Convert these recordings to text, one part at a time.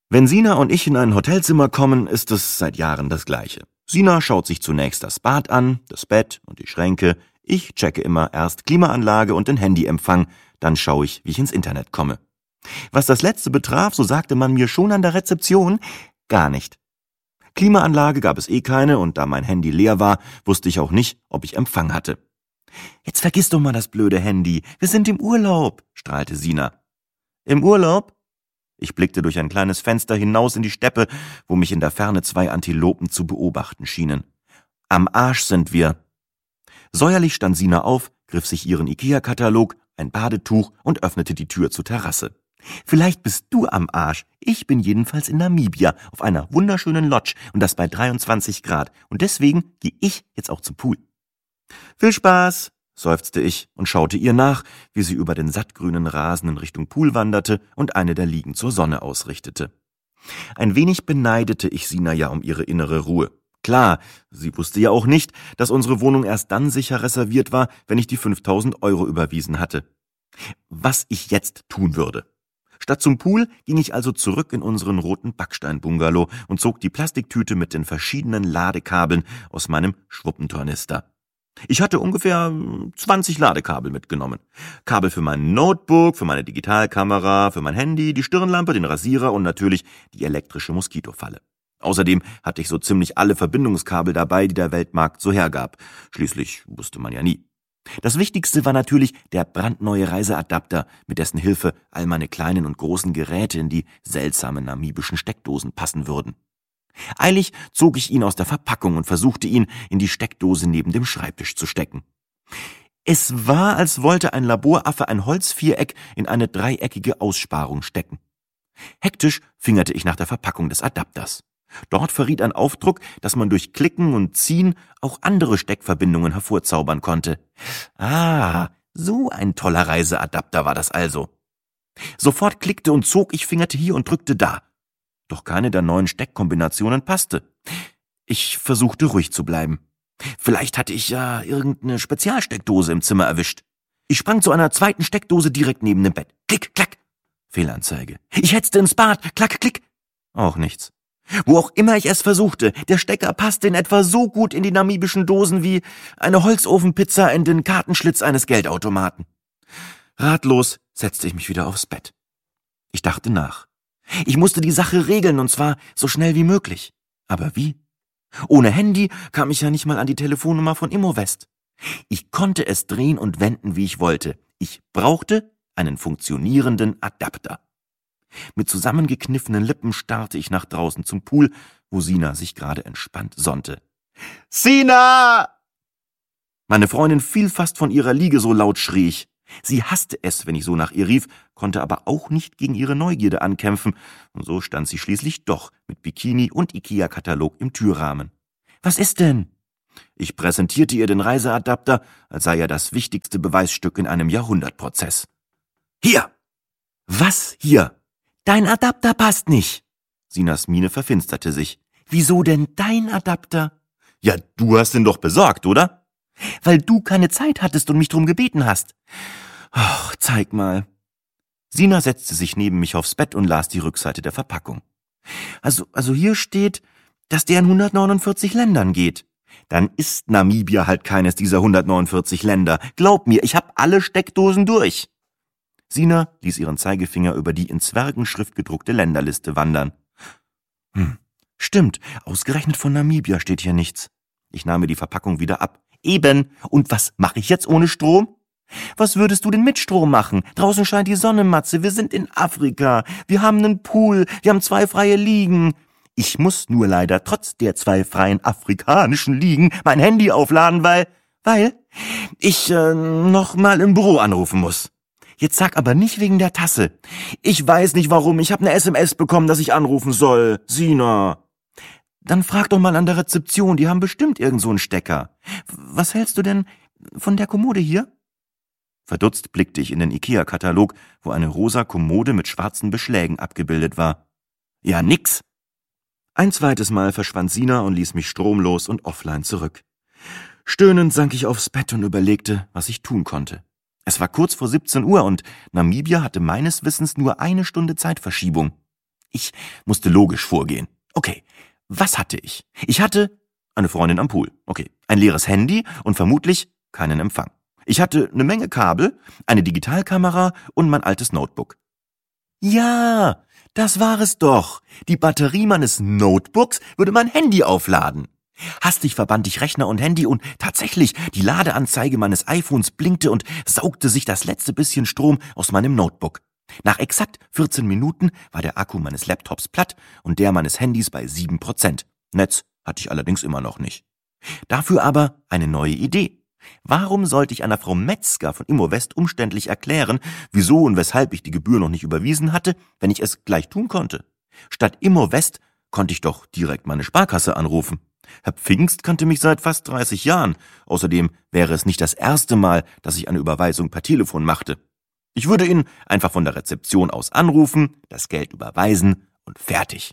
Wenn Sina und ich in ein Hotelzimmer kommen, ist es seit Jahren das Gleiche. Sina schaut sich zunächst das Bad an, das Bett und die Schränke. Ich checke immer erst Klimaanlage und den Handyempfang, dann schaue ich, wie ich ins Internet komme. Was das Letzte betraf, so sagte man mir schon an der Rezeption, gar nicht. Klimaanlage gab es keine und da mein Handy leer war, wusste ich auch nicht, ob ich Empfang hatte. »Jetzt vergiss doch mal das blöde Handy, wir sind im Urlaub«, strahlte Sina. »Im Urlaub?« Ich blickte durch ein kleines Fenster hinaus in die Steppe, wo mich in der Ferne 2 Antilopen zu beobachten schienen. »Am Arsch sind wir.« Säuerlich stand Sina auf, griff sich ihren Ikea-Katalog, ein Badetuch und öffnete die Tür zur Terrasse. »Vielleicht bist du am Arsch. Ich bin jedenfalls in Namibia auf einer wunderschönen Lodge und das bei 23 Grad. Und deswegen gehe ich jetzt auch zum Pool.« »Viel Spaß«, seufzte ich und schaute ihr nach, wie sie über den sattgrünen Rasen in Richtung Pool wanderte und eine der Liegen zur Sonne ausrichtete. Ein wenig beneidete ich Sina ja um ihre innere Ruhe. Klar, sie wusste ja auch nicht, dass unsere Wohnung erst dann sicher reserviert war, wenn ich die 5.000 € überwiesen hatte. Was ich jetzt tun würde. Statt zum Pool ging ich also zurück in unseren roten Backstein-Bungalow und zog die Plastiktüte mit den verschiedenen Ladekabeln aus meinem Schwuppentornister. Ich hatte ungefähr 20 Ladekabel mitgenommen. Kabel für mein Notebook, für meine Digitalkamera, für mein Handy, die Stirnlampe, den Rasierer und natürlich die elektrische Moskitofalle. Außerdem hatte ich so ziemlich alle Verbindungskabel dabei, die der Weltmarkt so hergab. Schließlich wusste man ja nie. Das Wichtigste war natürlich der brandneue Reiseadapter, mit dessen Hilfe all meine kleinen und großen Geräte in die seltsamen namibischen Steckdosen passen würden. Eilig zog ich ihn aus der Verpackung und versuchte ihn in die Steckdose neben dem Schreibtisch zu stecken. Es war, als wollte ein Laboraffe ein Holzviereck in eine dreieckige Aussparung stecken. Hektisch fingerte ich nach der Verpackung des Adapters. Dort verriet ein Aufdruck, dass man durch Klicken und Ziehen auch andere Steckverbindungen hervorzaubern konnte. Ah, so ein toller Reiseadapter war das also. Sofort klickte und zog, ich fingerte hier und drückte da. Doch keine der neuen Steckkombinationen passte. Ich versuchte ruhig zu bleiben. Vielleicht hatte ich ja irgendeine Spezialsteckdose im Zimmer erwischt. Ich sprang zu einer zweiten Steckdose direkt neben dem Bett. Klick, klack. Fehlanzeige. Ich hetzte ins Bad. Klack, klick. Auch nichts. Wo auch immer ich es versuchte, der Stecker passte in etwa so gut in die namibischen Dosen wie eine Holzofenpizza in den Kartenschlitz eines Geldautomaten. Ratlos setzte ich mich wieder aufs Bett. Ich dachte nach. Ich musste die Sache regeln, und zwar so schnell wie möglich. Aber wie? Ohne Handy kam ich ja nicht mal an die Telefonnummer von Immowest. Ich konnte es drehen und wenden, wie ich wollte. Ich brauchte einen funktionierenden Adapter. Mit zusammengekniffenen Lippen starrte ich nach draußen zum Pool, wo Sina sich gerade entspannt sonnte. »Sina!« Meine Freundin fiel fast von ihrer Liege, so laut schrie ich. Sie hasste es, wenn ich so nach ihr rief, konnte aber auch nicht gegen ihre Neugierde ankämpfen, und so stand sie schließlich doch mit Bikini und Ikea-Katalog im Türrahmen. »Was ist denn?« Ich präsentierte ihr den Reiseadapter, als sei er das wichtigste Beweisstück in einem Jahrhundertprozess. »Hier!« »Was hier?« »Dein Adapter passt nicht.« Sinas Miene verfinsterte sich. »Wieso denn dein Adapter?« »Ja, du hast ihn doch besorgt, oder?« »Weil du keine Zeit hattest und mich drum gebeten hast.« »Ach, zeig mal.« Sina setzte sich neben mich aufs Bett und las die Rückseite der Verpackung. Also hier steht, dass der in 149 Ländern geht. Dann ist Namibia halt keines dieser 149 Länder. Glaub mir, ich hab alle Steckdosen durch.« Sina ließ ihren Zeigefinger über die in Zwergenschrift gedruckte Länderliste wandern. Stimmt, ausgerechnet von Namibia steht hier nichts. Ich nahm mir die Verpackung wieder ab. Eben, und was mache ich jetzt ohne Strom? Was würdest du denn mit Strom machen? Draußen scheint die Sonne, Matze, wir sind in Afrika. Wir haben einen Pool, wir haben 2 freie Liegen. Ich muss nur leider trotz der 2 freien afrikanischen Liegen mein Handy aufladen, weil ich noch mal im Büro anrufen muss. Jetzt sag aber nicht wegen der Tasse. Ich weiß nicht warum, ich habe eine SMS bekommen, dass ich anrufen soll. Sina. Dann frag doch mal an der Rezeption, die haben bestimmt irgend so einen Stecker. Was hältst du denn von der Kommode hier? Verdutzt blickte ich in den Ikea-Katalog, wo eine rosa Kommode mit schwarzen Beschlägen abgebildet war. Ja, nix. Ein zweites Mal verschwand Sina und ließ mich stromlos und offline zurück. Stöhnend sank ich aufs Bett und überlegte, was ich tun konnte. Es war kurz vor 17 Uhr und Namibia hatte meines Wissens nur 1 Stunde Zeitverschiebung. Ich musste logisch vorgehen. Okay, was hatte ich? Ich hatte eine Freundin am Pool. Okay, ein leeres Handy und vermutlich keinen Empfang. Ich hatte eine Menge Kabel, eine Digitalkamera und mein altes Notebook. Ja, das war es doch. Die Batterie meines Notebooks würde mein Handy aufladen. Hastig verband ich Rechner und Handy und tatsächlich, die Ladeanzeige meines iPhones blinkte und saugte sich das letzte bisschen Strom aus meinem Notebook. Nach exakt 14 Minuten war der Akku meines Laptops platt und der meines Handys bei 7%. Netz hatte ich allerdings immer noch nicht. Dafür aber eine neue Idee. Warum sollte ich einer Frau Metzger von Immowest umständlich erklären, wieso und weshalb ich die Gebühr noch nicht überwiesen hatte, wenn ich es gleich tun konnte? Statt Immowest konnte ich doch direkt meine Sparkasse anrufen. Herr Pfingst kannte mich seit fast 30 Jahren. Außerdem wäre es nicht das erste Mal, dass ich eine Überweisung per Telefon machte. Ich würde ihn einfach von der Rezeption aus anrufen, das Geld überweisen und fertig.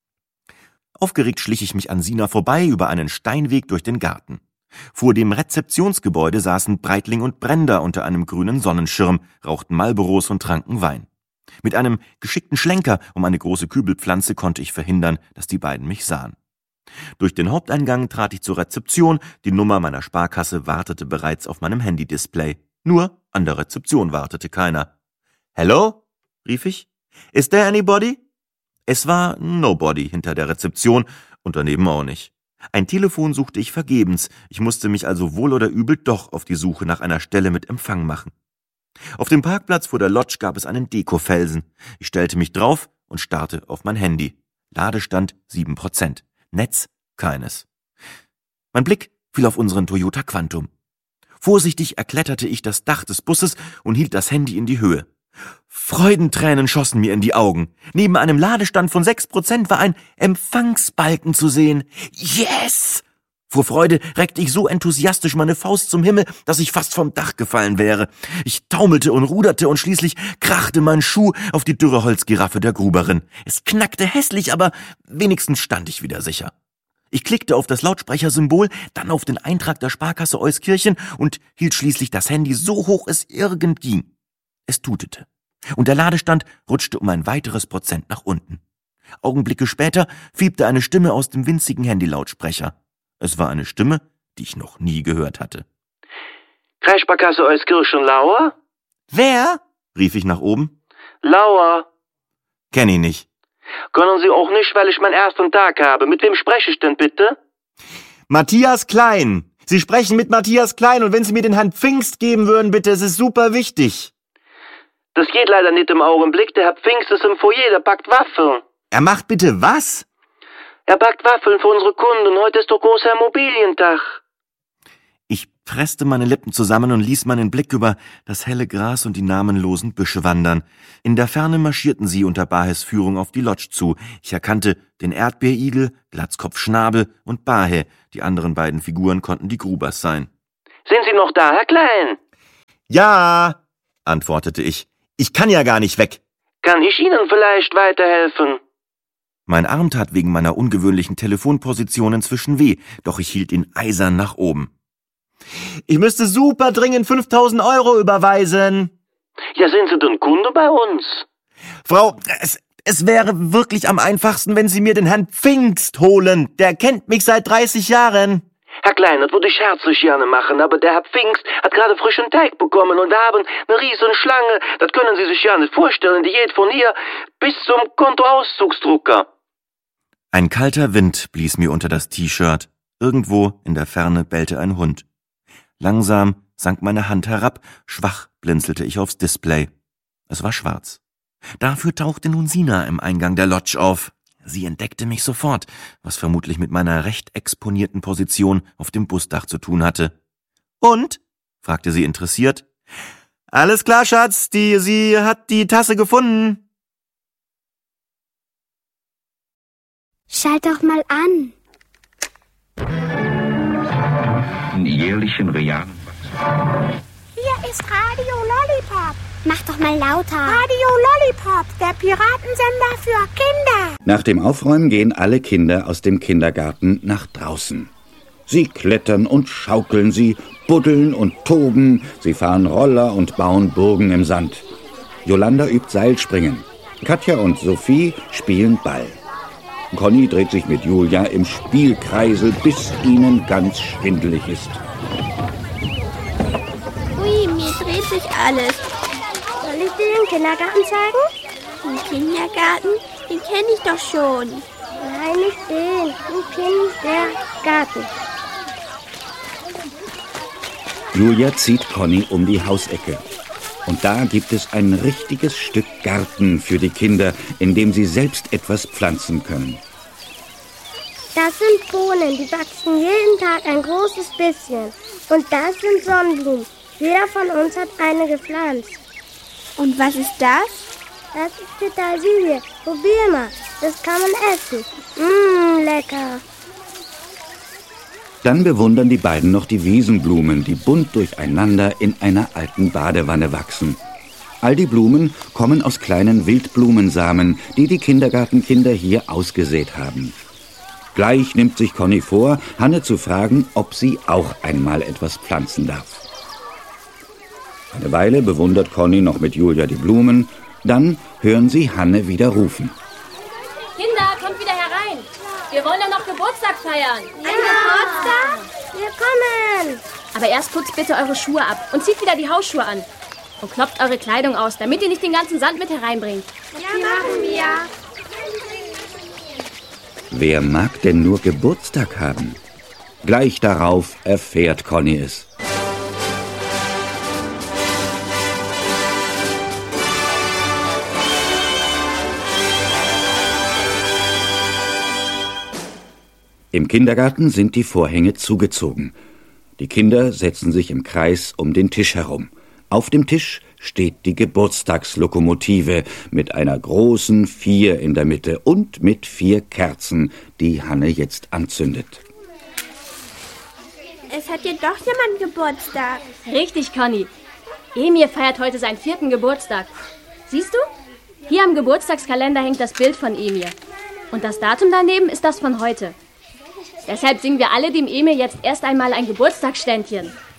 Aufgeregt schlich ich mich an Sina vorbei über einen Steinweg durch den Garten. Vor dem Rezeptionsgebäude saßen Breitling und Brenda unter einem grünen Sonnenschirm, rauchten Marlboros und tranken Wein. Mit einem geschickten Schlenker um eine große Kübelpflanze konnte ich verhindern, dass die beiden mich sahen. Durch den Haupteingang trat ich zur Rezeption, die Nummer meiner Sparkasse wartete bereits auf meinem Handy-Display. Nur an der Rezeption wartete keiner. »Hello?« rief ich. »Is there anybody?« Es war nobody hinter der Rezeption und daneben auch nicht. Ein Telefon suchte ich vergebens, ich musste mich also wohl oder übel doch auf die Suche nach einer Stelle mit Empfang machen. Auf dem Parkplatz vor der Lodge gab es einen Dekofelsen. Ich stellte mich drauf und starrte auf mein Handy. Ladestand 7%. Netz keines. Mein Blick fiel auf unseren Toyota Quantum. Vorsichtig erkletterte ich das Dach des Busses und hielt das Handy in die Höhe. Freudentränen schossen mir in die Augen. Neben einem Ladestand von 6% war ein Empfangsbalken zu sehen. Yes! Vor Freude reckte ich so enthusiastisch meine Faust zum Himmel, dass ich fast vom Dach gefallen wäre. Ich taumelte und ruderte und schließlich krachte mein Schuh auf die dürre Holzgiraffe der Gruberin. Es knackte hässlich, aber wenigstens stand ich wieder sicher. Ich klickte auf das Lautsprechersymbol, dann auf den Eintrag der Sparkasse Euskirchen und hielt schließlich das Handy so hoch es irgend ging. Es tutete. Und der Ladestand rutschte um ein weiteres Prozent nach unten. Augenblicke später fiebte eine Stimme aus dem winzigen Handylautsprecher. Es war eine Stimme, die ich noch nie gehört hatte. Kreissparkasse Euskirchen Lauer? Wer? Rief ich nach oben. Lauer. Kenn ich nicht. Können Sie auch nicht, weil ich meinen ersten Tag habe. Mit wem spreche ich denn bitte? Matthias Klein. Sie sprechen mit Matthias Klein und wenn Sie mir den Herrn Pfingst geben würden, bitte, es ist super wichtig. Das geht leider nicht im Augenblick. Der Herr Pfingst ist im Foyer, der backt Waffeln. Er macht bitte was? Er backt Waffeln für unsere Kunden. Heute ist doch großer Immobilientag. Ich presste meine Lippen zusammen und ließ meinen Blick über das helle Gras und die namenlosen Büsche wandern. In der Ferne marschierten sie unter Bahes Führung auf die Lodge zu. Ich erkannte den Erdbeerigel, Glatzkopf Schnabel und Bahe. Die anderen beiden Figuren konnten die Grubers sein. Sind Sie noch da, Herr Klein? Ja, antwortete ich. Ich kann ja gar nicht weg. Kann ich Ihnen vielleicht weiterhelfen? Mein Arm tat wegen meiner ungewöhnlichen Telefonposition inzwischen weh, doch ich hielt ihn eisern nach oben. Ich müsste super dringend 5.000 € überweisen. Ja, sind Sie denn Kunde bei uns? Frau, es wäre wirklich am einfachsten, wenn Sie mir den Herrn Pfingst holen. Der kennt mich seit 30 Jahren. Herr Klein, das würde ich herzlich gerne machen, aber der Herr Pfingst hat gerade frischen Teig bekommen und wir haben eine riesen Schlange. Das können Sie sich ja nicht vorstellen. Die geht von hier bis zum Kontoauszugsdrucker. Ein kalter Wind blies mir unter das T-Shirt. Irgendwo in der Ferne bellte ein Hund. Langsam sank meine Hand herab, schwach blinzelte ich aufs Display. Es war schwarz. Dafür tauchte nun Sina im Eingang der Lodge auf. Sie entdeckte mich sofort, was vermutlich mit meiner recht exponierten Position auf dem Busdach zu tun hatte. »Und?« fragte sie interessiert. »Alles klar, Schatz, sie hat die Tasse gefunden.« Schalt doch mal an. In jährlichen realen Hier ist Radio Lollipop. Mach doch mal lauter. Radio Lollipop, der Piratensender für Kinder. Nach dem Aufräumen gehen alle Kinder aus dem Kindergarten nach draußen. Sie klettern und schaukeln, sie buddeln und toben, sie fahren Roller und bauen Burgen im Sand. Jolanda übt Seilspringen. Katja und Sophie spielen Ball. Conny dreht sich mit Julia im Spielkreisel, bis ihnen ganz schwindelig ist. Ui, mir dreht sich alles. Soll ich dir den Kindergarten zeigen? Den Kindergarten? Den kenne ich doch schon. Nein, nicht den Kindergarten. Julia zieht Conny um die Hausecke. Und da gibt es ein richtiges Stück Garten für die Kinder, in dem sie selbst etwas pflanzen können. Das sind Bohnen, die wachsen jeden Tag ein großes bisschen. Und das sind Sonnenblumen. Jeder von uns hat eine gepflanzt. Und was ist das? Das ist Petersilie. Probier mal, das kann man essen. Lecker. Dann bewundern die beiden noch die Wiesenblumen, die bunt durcheinander in einer alten Badewanne wachsen. All die Blumen kommen aus kleinen Wildblumensamen, die die Kindergartenkinder hier ausgesät haben. Gleich nimmt sich Conny vor, Hanne zu fragen, ob sie auch einmal etwas pflanzen darf. Eine Weile bewundert Conny noch mit Julia die Blumen, dann hören sie Hanne wieder rufen. Kinder, kommt wieder herein. Wir wollen ja noch Geburtstag feiern. Ein Geburtstag? Wir kommen. Aber erst putzt bitte eure Schuhe ab und zieht wieder die Hausschuhe an. Und klopft eure Kleidung aus, damit ihr nicht den ganzen Sand mit hereinbringt. Ja, machen wir. Wer mag denn nur Geburtstag haben? Gleich darauf erfährt Conny es. Im Kindergarten sind die Vorhänge zugezogen. Die Kinder setzen sich im Kreis um den Tisch herum. Auf dem Tisch steht die Geburtstagslokomotive mit einer großen 4 in der Mitte und mit 4 Kerzen, die Hanne jetzt anzündet. Es hat ja doch jemand Geburtstag. Richtig, Conny. Emir feiert heute seinen 4. Geburtstag. Siehst du? Hier am Geburtstagskalender hängt das Bild von Emir. Und das Datum daneben ist das von heute. Deshalb singen wir alle dem Emir jetzt erst einmal ein Geburtstagsständchen.